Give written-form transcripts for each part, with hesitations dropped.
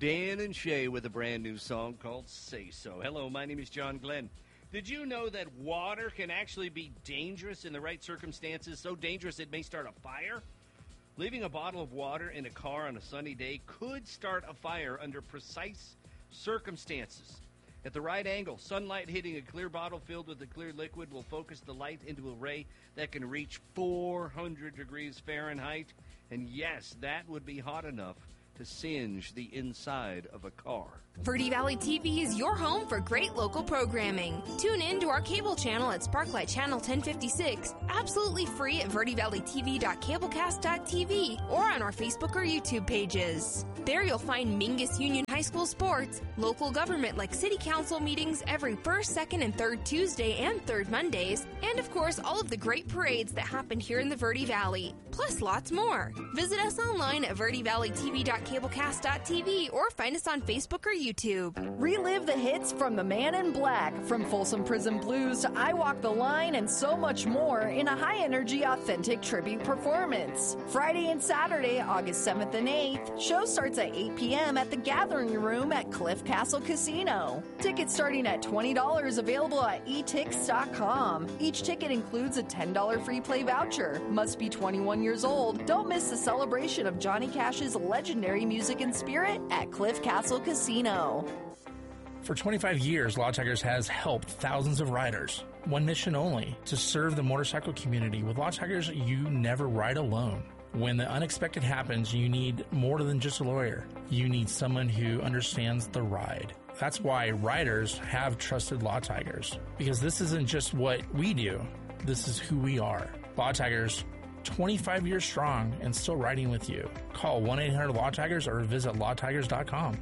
Dan and Shay with a brand new song called Say So. Hello, my name is John Glenn. Did you know that water can actually be dangerous in the right circumstances? So dangerous it may start a fire? Leaving a bottle of water in a car on a sunny day could start a fire under precise circumstances. At the right angle, sunlight hitting a clear bottle filled with a clear liquid will focus the light into a ray that can reach 400 degrees Fahrenheit. And yes, that would be hot enough to singe the inside of a car. Verde Valley TV is your home for great local programming. Tune in to our cable channel at Sparklight Channel 1056, absolutely free at verdevalleytv.cablecast.tv or on our Facebook or YouTube pages. There you'll find Mingus Union High School sports, local government like city council meetings every first, second, and third Tuesday and third Mondays, and of course all of the great parades that happen here in the Verde Valley, plus lots more. Visit us online at verdevalleytv.cablecast.tv or find us on Facebook or YouTube. Relive the hits from The Man in Black, from Folsom Prison Blues to I Walk the Line and so much more in a high-energy, authentic tribute performance. Friday and Saturday, August 7th and 8th. Show starts at 8 p.m. at the Gathering Room at Cliff Castle Casino. Tickets starting at $20, available at etix.com. Each ticket includes a $10 free play voucher. Must be 21 years old. Don't miss the celebration of Johnny Cash's legendary music and spirit at Cliff Castle Casino. For 25 years, Law Tigers has helped thousands of riders. One mission only, to serve the motorcycle community. With Law Tigers, you never ride alone. When the unexpected happens, you need more than just a lawyer. You need someone who understands the ride. That's why riders have trusted Law Tigers. Because this isn't just what we do, this is who we are. Law Tigers, 25 years strong and still riding with you. Call 1-800-LAW-TIGERS or visit lawtigers.com.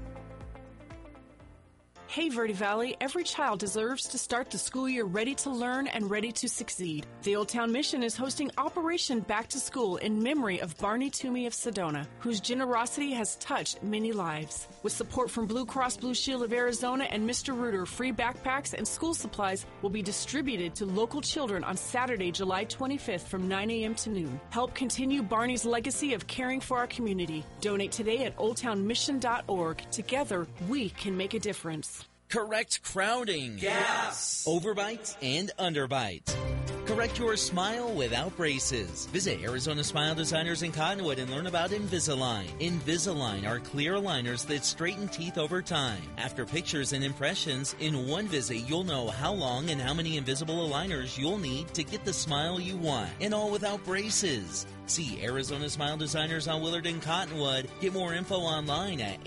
Hey Verde Valley, every child deserves to start the school year ready to learn and ready to succeed. The Old Town Mission is hosting Operation Back to School in memory of Barney Toomey of Sedona, whose generosity has touched many lives. With support from Blue Cross Blue Shield of Arizona and Mr. Reuter, free backpacks and school supplies will be distributed to local children on Saturday, July 25th from 9 a.m. to noon. Help continue Barney's legacy of caring for our community. Donate today at oldtownmission.org. Together, we can make a difference. Correct crowding. Yes. Overbites and underbites. Correct your smile without braces. Visit Arizona Smile Designers in Cottonwood and learn about Invisalign. Invisalign are clear aligners that straighten teeth over time. After pictures and impressions, in one visit you'll know how long and how many invisible aligners you'll need to get the smile you want. And all without braces. See Arizona Smile Designers on Willard and Cottonwood. Get more info online at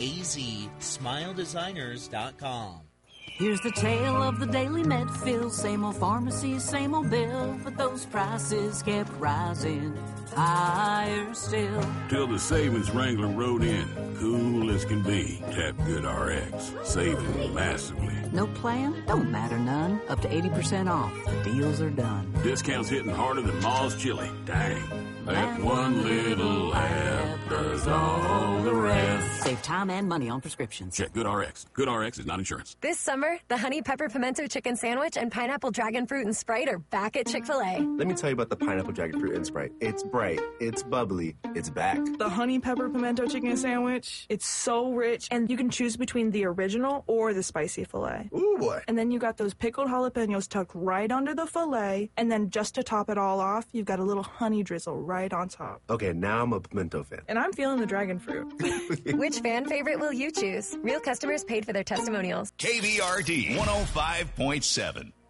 azsmiledesigners.com. Here's the tale of the daily Medfield. Same old pharmacy, same old bill, but those prices kept rising higher still. Till the savings wrangler rode in, cool as can be. Tap Good RX, saving massively. No plan? Don't matter none. Up to 80% off. The deals are done. Discounts hitting harder than Ma's chili. Dang. That one little app does all the rest. Save time and money on prescriptions. Check Good RX. Good RX is not insurance. This summer, the Honey Pepper Pimento Chicken Sandwich and Pineapple Dragon Fruit and Sprite are back at Chick-fil-A. Let me tell you about the Pineapple Dragon Fruit and Sprite. It's bright, it's bubbly, it's back. The Honey Pepper Pimento Chicken Sandwich, it's so rich, and you can choose between the original or the spicy filet. Ooh, boy. And then you got those pickled jalapenos tucked right under the filet, and then just to top it all off, you've got a little honey drizzle right on top. Okay, now I'm a pimento fan. And I'm feeling the dragon fruit. Which fan favorite will you choose? Real customers paid for their testimonials. KVRD 105.7.